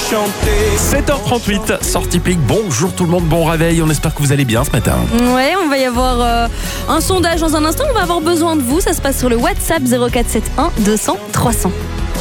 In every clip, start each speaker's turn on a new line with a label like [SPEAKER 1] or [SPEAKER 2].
[SPEAKER 1] 7h38, sortie pique. Bonjour tout le monde, bon réveil. On espère que vous allez bien ce matin.
[SPEAKER 2] Ouais, on va y avoir un sondage dans un instant. On va avoir besoin de vous. Ça se passe sur le WhatsApp 0471 200 300.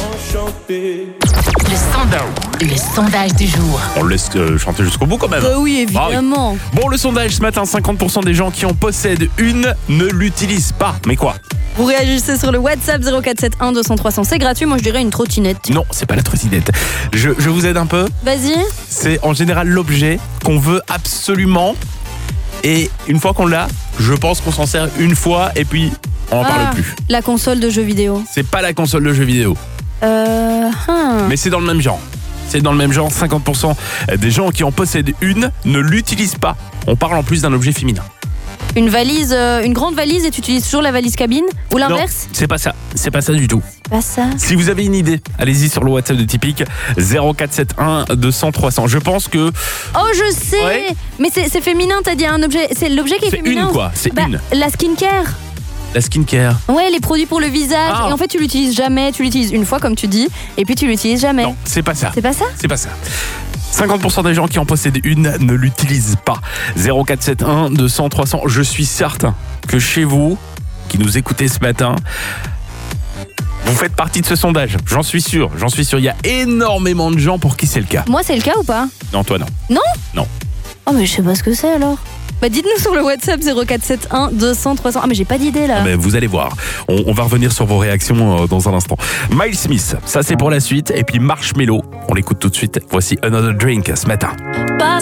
[SPEAKER 3] Le sondage du jour.
[SPEAKER 1] On le laisse chanter jusqu'au bout quand même.
[SPEAKER 2] Oui, évidemment.
[SPEAKER 1] Ah oui. Bon, le sondage ce matin, 50% des gens qui en possèdent une ne l'utilisent pas. Mais quoi ?
[SPEAKER 2] Vous réagissez sur le WhatsApp 0471 200 300. C'est gratuit, moi je dirais une trottinette.
[SPEAKER 1] Non, c'est pas la trottinette. Je vous aide un peu.
[SPEAKER 2] Vas-y.
[SPEAKER 1] C'est en général l'objet qu'on veut absolument. Et une fois qu'on l'a, je pense qu'on s'en sert une fois et puis on n'en parle plus.
[SPEAKER 2] La console de jeux vidéo.
[SPEAKER 1] C'est pas la console de jeux vidéo. Mais c'est dans le même genre. C'est dans le même genre, 50% des gens qui en possèdent une ne l'utilisent pas. On parle en plus d'un objet féminin.
[SPEAKER 2] Une valise, une grande valise et tu utilises toujours la valise cabine? Ou l'inverse?
[SPEAKER 1] Non, c'est pas ça. C'est pas ça du tout.
[SPEAKER 2] Pas ça.
[SPEAKER 1] Si vous avez une idée, allez-y sur le WhatsApp de Typique 0471 200 300. Je pense que...
[SPEAKER 2] Oh, je sais.
[SPEAKER 1] Ouais.
[SPEAKER 2] Mais c'est féminin, t'as dit un objet. C'est l'objet qui est féminin.
[SPEAKER 1] Une quoi. C'est une.
[SPEAKER 2] La skincare.
[SPEAKER 1] La skincare.
[SPEAKER 2] Ouais, les produits pour le visage.
[SPEAKER 1] Ah.
[SPEAKER 2] Et en fait, tu l'utilises jamais. Tu l'utilises une fois, comme tu dis. Et puis, tu l'utilises jamais.
[SPEAKER 1] Non, c'est pas ça.
[SPEAKER 2] C'est pas ça?
[SPEAKER 1] C'est pas ça. 50% des gens qui en possèdent une ne l'utilisent pas. 0471 200 300. Je suis certain que chez vous, qui nous écoutez ce matin, vous faites partie de ce sondage. J'en suis sûr. Il y a énormément de gens pour qui c'est le cas.
[SPEAKER 2] Moi, c'est le cas ou pas?
[SPEAKER 1] Non, toi non.
[SPEAKER 2] Non?
[SPEAKER 1] Non.
[SPEAKER 2] Oh, mais je sais pas ce que c'est alors. Bah, dites-nous sur le WhatsApp 0471 200 300. Ah, mais j'ai pas d'idée là.
[SPEAKER 1] Mais vous allez voir. On va revenir sur vos réactions dans un instant. Miles Smith, ça c'est pour la suite. Et puis Marshmello, on l'écoute tout de suite. Voici Another Drink ce matin.